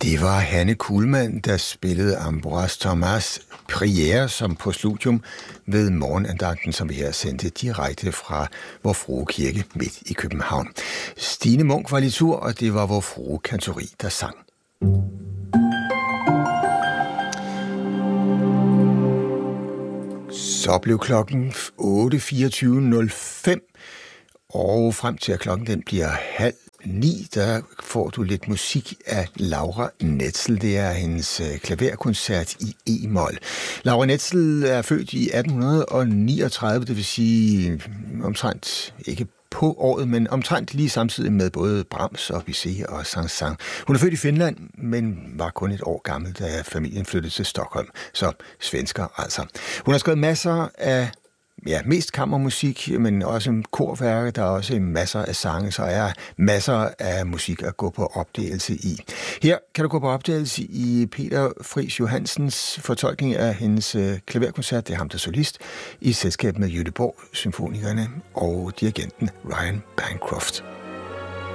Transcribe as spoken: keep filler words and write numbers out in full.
Det var Hanne Kuhlmann, der spillede Ambroise Thomas' Prière som postludium ved morgenandagten, som vi her sendte direkte fra Vor Frue Kirke midt i København. Stine Munk var litur, og det var Vor Frue Kantori, der sang. Så blev klokken otte fireogtyve nul fem, og frem til at klokken den bliver halv ni, der får du lidt musik af Laura Netzel. Det er hendes klaverkoncert i e-mol. Laura Netzel er født i atten niogtredive, det vil sige omtrent ikke på året, men omtrent lige samtidig med både Brahms og Bizet og Saint-Saëns. Hun er født i Finland, men var kun et år gammel, da familien flyttede til Stockholm. Så svensker altså. Hun har skrevet masser af Ja, mest kammermusik, men også korværker. Der er også masser af sange, så er masser af musik at gå på opdagelse i. Her kan du gå på opdagelse i Peter Friis Johansens fortolkning af hendes klaverkoncert. Det er ham, der er solist, i selskab med Göteborg Symfonikerne og dirigenten Ryan Bancroft.